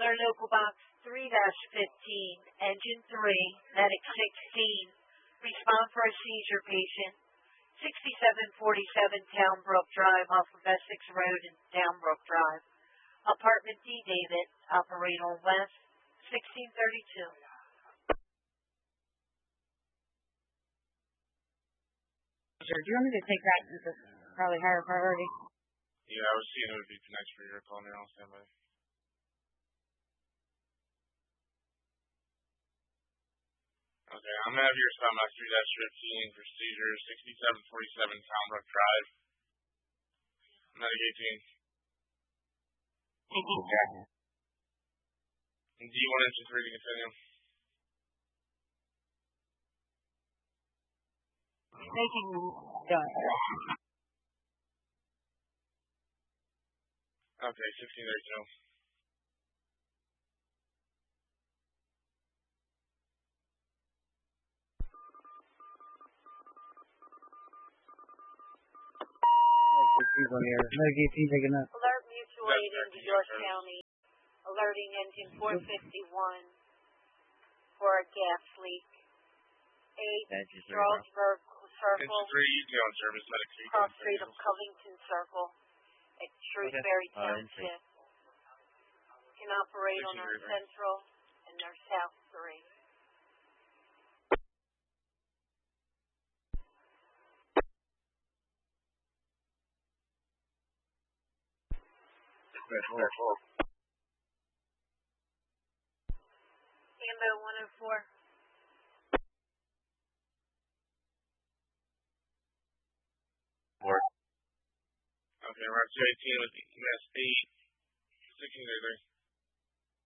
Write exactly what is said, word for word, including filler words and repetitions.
Caller Local Box three fifteen, Engine three, Medic sixteen, respond for a seizure patient, sixty-seven forty-seven Townbrook Drive off of Essex Road and Townbrook Drive. Apartment D, David, operator West, sixteen thirty-two. Do you want me to take that as a probably higher priority? Yeah, I was seeing it would be next for your call now. Stand by. Okay, I'm gonna have your stop box three fifteen for seizure, sixty-seven forty-seven Townbrook Drive. Medic eighteen. Okay. D one engine three to continue. Making done. Okay, sixteen thirty-two. Alert mutual aid into York County. Alerting engine four fifty-one for a gas leak. eight Strasburg Circle. Engine three, you on service, medic three. Cross street of Covington Circle at Shrewsbury Township. Can operate on our central and our south three. Ambo one oh four. Okay, we're at two eighteen with E M S eight, sixteen thirty-three.